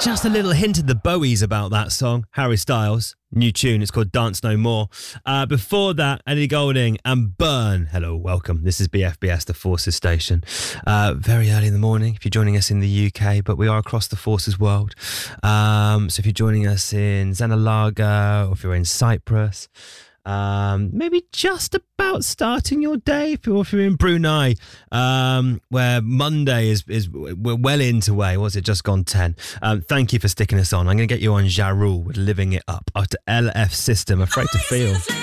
Just a little hint of the Bowies about that song. Harry Styles, new tune. It's called Dance No More. Before that, Eddie Golding and Burn. Hello, welcome. This is BFBS, the Forces station. Very early in the morning if you're joining us in the UK, but we are across the Forces world. So if you're joining us in Zenalaga, or if you're in Cyprus, maybe just about starting your day, if you're in Brunei, where Monday we're well into way. Was it just gone 10? Thank you for sticking us on. I'm going to get you on Ja Rule with Living It Up after LF System, Afraid to Feel.